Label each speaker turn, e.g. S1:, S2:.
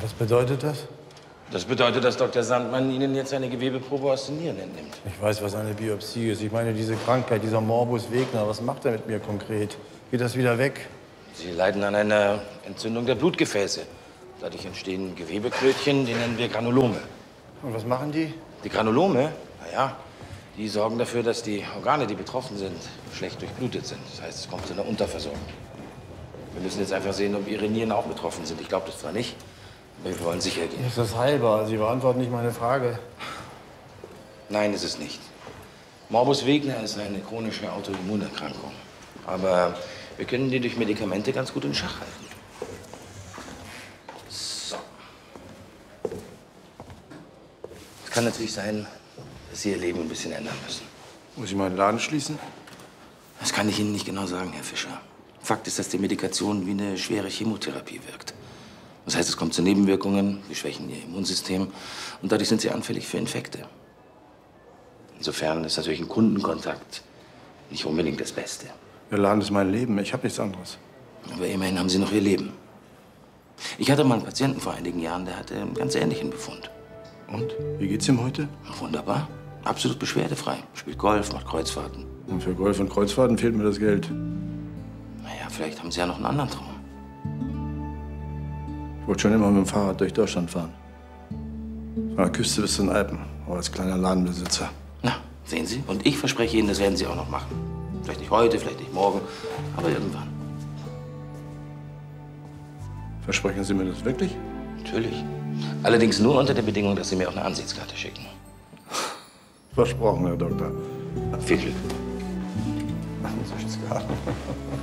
S1: Was bedeutet das?
S2: Das bedeutet, dass Dr. Sandmann Ihnen jetzt eine Gewebeprobe aus den Nieren entnimmt.
S1: Ich weiß, was eine Biopsie ist. Ich meine, diese Krankheit, dieser Morbus Wegner, was macht er mit mir konkret? Geht das wieder weg?
S2: Sie leiden an einer Entzündung der Blutgefäße. Dadurch entstehen Gewebeklötchen, die nennen wir Granulome.
S1: Und was machen die?
S2: Die Granulome, naja, die sorgen dafür, dass die Organe, die betroffen sind, schlecht durchblutet sind. Das heißt, es kommt zu einer Unterversorgung. Wir müssen jetzt einfach sehen, ob Ihre Nieren auch betroffen sind. Ich glaube das zwar nicht, aber wir wollen sicher gehen.
S1: Ist das heilbar? Sie beantworten nicht meine Frage.
S2: Nein, ist es nicht. Morbus Wegner ist eine chronische Autoimmunerkrankung. Aber wir können die durch Medikamente ganz gut in Schach halten. So. Es kann natürlich sein, dass Sie Ihr Leben ein bisschen ändern müssen.
S1: Muss ich meinen Laden schließen?
S2: Das kann ich Ihnen nicht genau sagen, Herr Fischer. Fakt ist, dass die Medikation wie eine schwere Chemotherapie wirkt. Das heißt, es kommt zu Nebenwirkungen, die schwächen Ihr Immunsystem und dadurch sind Sie anfällig für Infekte. Insofern ist natürlich ein Kundenkontakt nicht unbedingt das Beste.
S1: Der Laden ist mein Leben. Ich habe nichts anderes.
S2: Aber immerhin haben Sie noch Ihr Leben. Ich hatte mal einen Patienten vor einigen Jahren, der hatte einen ganz ähnlichen Befund.
S1: Und? Wie geht's ihm heute?
S2: Wunderbar. Absolut beschwerdefrei. Spielt Golf, macht Kreuzfahrten.
S1: Und für Golf und Kreuzfahrten fehlt mir das Geld.
S2: Naja, vielleicht haben Sie ja noch einen anderen Traum.
S1: Ich wollte schon immer mit dem Fahrrad durch Deutschland fahren. Von der Küste bis zu den Alpen. Aber als kleiner Ladenbesitzer.
S2: Na, sehen Sie? Und ich verspreche Ihnen, das werden Sie auch noch machen. Vielleicht nicht heute, vielleicht nicht morgen, aber irgendwann.
S1: Versprechen Sie mir das wirklich?
S2: Natürlich. Allerdings nur unter der Bedingung, dass Sie mir auch eine Ansichtskarte schicken.
S1: Versprochen, Herr Doktor.
S2: Viel Glück.
S1: Ansichtskarte.